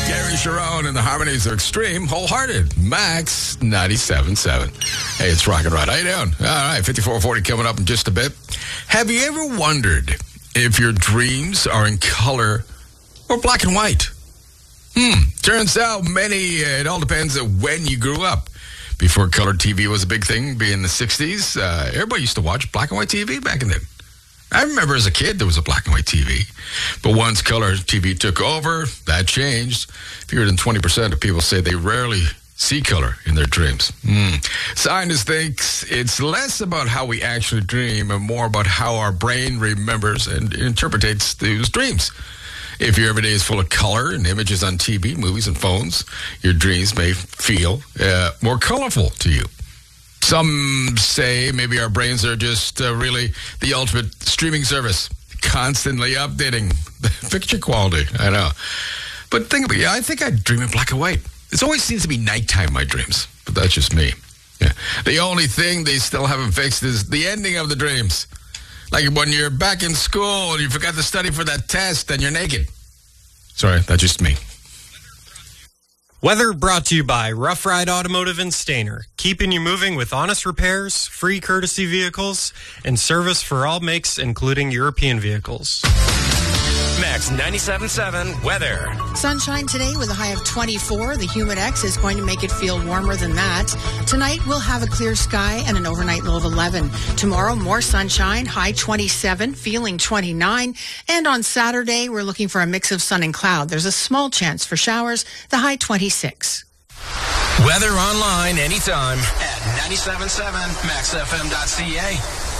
Gary Sharon and the Harmonies are extreme, wholehearted. Max 97.7. Hey, it's Rock and Rod. How you doing? All right, 5440 coming up in just a bit. Have you ever wondered if your dreams are in color or black and white? Turns out it all depends on when you grew up. Before color TV was a big thing, being the 60s, everybody used to watch black and white TV back in then. I remember as a kid there was a black and white TV. But once color TV took over, that changed. Fewer than 20% of people say they rarely see color in their dreams. Scientists think it's less about how we actually dream and more about how our brain remembers and interprets those dreams. If your everyday is full of color and images on TV, movies, and phones, your dreams may feel more colorful to you. Some say maybe our brains are just really the ultimate streaming service, constantly updating the picture quality. I know. But think about it. I think I dream in black and white. It always seems to be nighttime in my dreams, but that's just me. Yeah. The only thing they still haven't fixed is the ending of the dreams. Like when you're back in school and you forgot to study for that test and you're naked. Sorry, that's just me. Weather brought to you by Rough Ride Automotive and Stainer, keeping you moving with honest repairs, free courtesy vehicles, and service for all makes, including European vehicles. Max 97.7 weather. Sunshine today with a high of 24. The humid X is going to make it feel warmer than that. Tonight we'll have a clear sky and an overnight low of 11. Tomorrow more sunshine, high 27, feeling 29. And on Saturday we're looking for a mix of sun and cloud. There's a small chance for showers, the high 26. Weather online anytime at 97.7maxfm.ca.